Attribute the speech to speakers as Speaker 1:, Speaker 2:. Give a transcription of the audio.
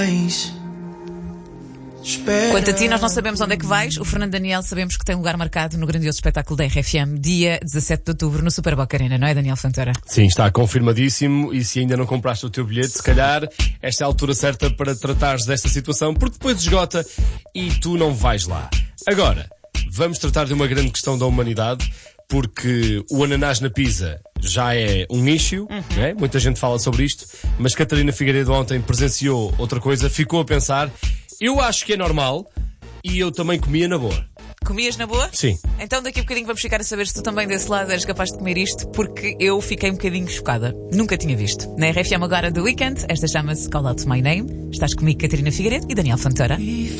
Speaker 1: Quanto a ti, nós não sabemos onde é que vais. O Fernando Daniel sabemos que tem lugar marcado no grandioso espetáculo da RFM, dia 17 de outubro, no Super Boca Arena, não é, Daniel Fontoura?
Speaker 2: Sim, está confirmadíssimo. E se ainda não compraste o teu bilhete, se calhar esta é a altura certa para tratares desta situação, porque depois esgota e tu não vais lá. Agora, vamos tratar de uma grande questão da humanidade, porque o ananás na pizza já é um issue, né? Muita gente fala sobre isto, mas Catarina Figueiredo ontem presenciou outra coisa, ficou a pensar. Eu acho que é normal e eu também comia na boa.
Speaker 1: Comias na boa?
Speaker 2: Sim.
Speaker 1: Então daqui a bocadinho vamos ficar a saber se tu também desse lado eres capaz de comer isto, porque eu fiquei um bocadinho chocada. Nunca tinha visto. Na RFM agora do Weekend, esta chama-se Call Out My Name. Estás comigo, Catarina Figueiredo e Daniel Fontoura.